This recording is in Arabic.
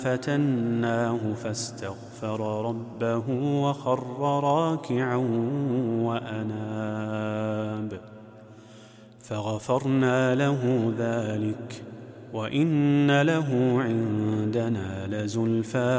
فتناه فاستغفر ربه وخر راكعا وأناب فغفرنا له ذلك وإن له عندنا لزلفى